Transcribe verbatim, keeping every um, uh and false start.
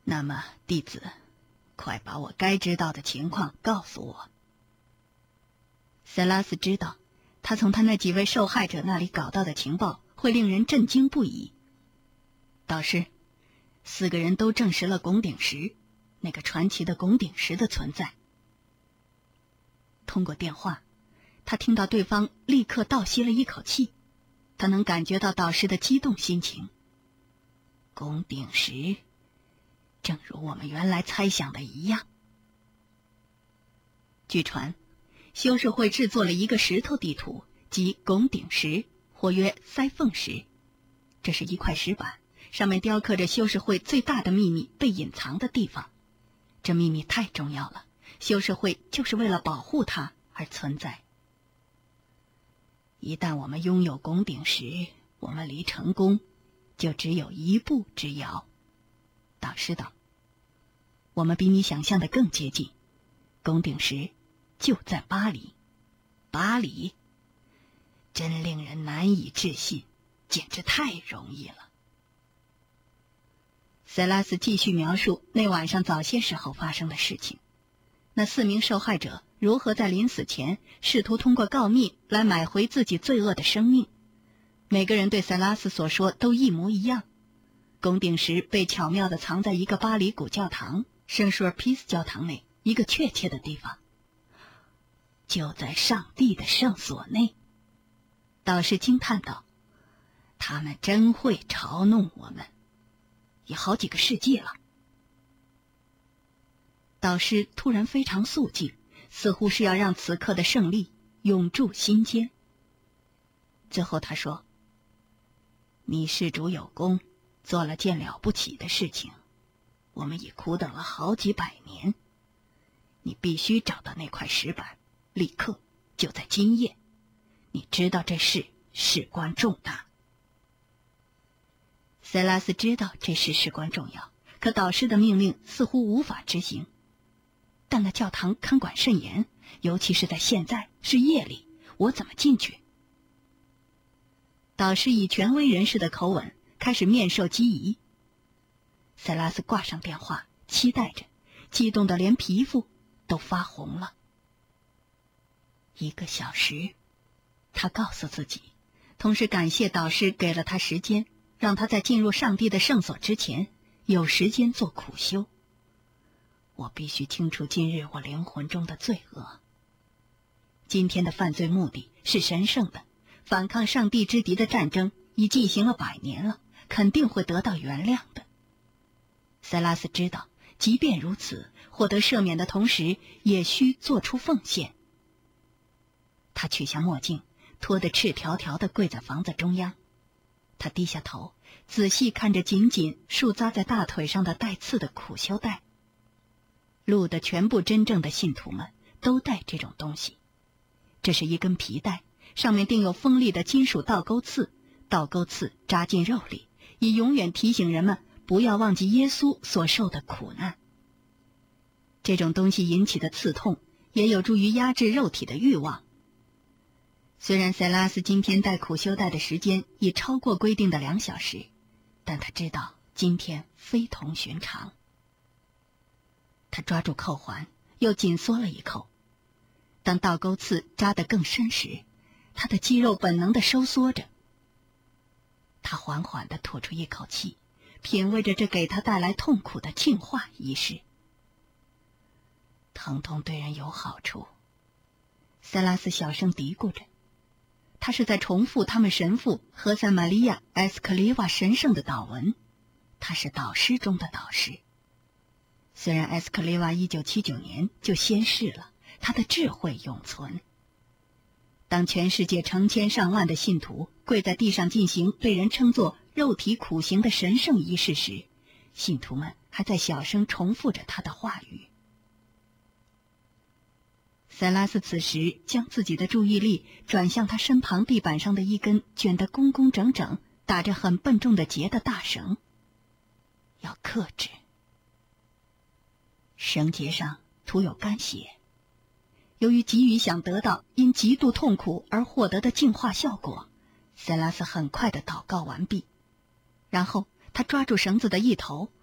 那么，弟子，快把我该知道的情况告诉我。塞拉斯知道，他从他那几位受害者那里搞到的情报会令人震惊不已。导师，四个人都证实了拱顶石，那个传奇的拱顶石的存在。通过电话，他听到对方立刻倒吸了一口气，他能感觉到导师的激动心情。拱顶石，正如我们原来猜想的一样。据传，修士会制作了一个石头地图，即拱顶石，或曰塞缝石。这是一块石板，上面雕刻着修士会最大的秘密被隐藏的地方。这秘密太重要了，修士会就是为了保护它而存在。一旦我们拥有拱顶石，我们离成功就只有一步之遥。导师道，我们比你想象的更接近，拱顶石就在巴黎。巴黎，真令人难以置信，简直太容易了。塞拉斯继续描述那晚上早些时候发生的事情，那四名受害者如何在临死前试图通过告密来买回自己罪恶的生命。每个人对塞拉斯所说都一模一样，拱顶石被巧妙地藏在一个巴黎古教堂圣舒尔皮斯教堂内一个确切的地方，就在上帝的圣所内。导师惊叹道，他们真会嘲弄我们，已好几个世纪了。导师突然非常肃静，似乎是要让此刻的胜利永驻心间。最后他说，你事主有功，做了件了不起的事情，我们已苦等了好几百年。你必须找到那块石板，立刻，就在今夜。你知道这事事关重大。塞拉斯知道这事事关重要，可导师的命令似乎无法执行。但那教堂看管甚严，尤其是在现在是夜里，我怎么进去？导师以权威人士的口吻开始面授机宜。塞拉斯挂上电话，期待着，激动得连皮肤都发红了。一个小时，他告诉自己，同时感谢导师给了他时间，让他在进入上帝的圣所之前有时间做苦修。我必须清除今日我灵魂中的罪恶。今天的犯罪目的是神圣的，反抗上帝之敌的战争已进行了百年了，肯定会得到原谅的。塞拉斯知道，即便如此，获得赦免的同时也需做出奉献。他取下墨镜，脱得赤条条地跪在房子中央。他低下头，仔细看着紧紧束扎在大腿上的带刺的苦修带。路的全部真正的信徒们都带这种东西。这是一根皮带，上面钉有锋利的金属倒钩刺，倒钩刺扎进肉里，以永远提醒人们不要忘记耶稣所受的苦难。这种东西引起的刺痛也有助于压制肉体的欲望。虽然塞拉斯今天戴苦修带的时间已超过规定的两小时，但他知道今天非同寻常。他抓住扣环，又紧缩了一扣。当倒钩刺扎得更深时，他的肌肉本能地收缩着。他缓缓地吐出一口气，品味着这给他带来痛苦的净化仪式。疼痛对人有好处，塞拉斯小声嘀咕着。他是在重复他们神父何塞玛利亚·埃斯克利瓦神圣的祷文，他是导师中的导师。虽然埃斯克利瓦一九七九年就仙逝了，他的智慧永存。当全世界成千上万的信徒跪在地上进行被人称作肉体苦行的神圣仪式时，信徒们还在小声重复着他的话语。塞拉斯此时将自己的注意力转向他身旁地板上的一根卷得工工整整、打着很笨重的结的大绳。要克制。绳结上涂有干血。由于急于想得到因极度痛苦而获得的净化效果，塞拉斯很快地祷告完毕。然后他抓住绳子的一头，